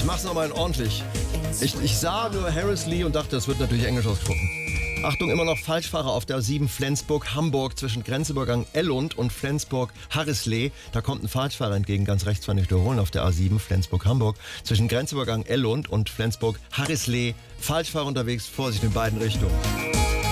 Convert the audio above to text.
Ich mach's nochmal ordentlich. Ich sah nur Harris Lee und dachte, das wird natürlich Englisch ausgesprochen. Achtung, immer noch Falschfahrer auf der A7 Flensburg-Hamburg zwischen Grenzübergang Ellund und Flensburg-Harrisley. Da kommt ein Falschfahrer entgegen, ganz rechts, wenn ich wiederholen, auf der A7 Flensburg-Hamburg zwischen Grenzübergang Ellund und Flensburg-Harrisley. Falschfahrer unterwegs, Vorsicht in beiden Richtungen.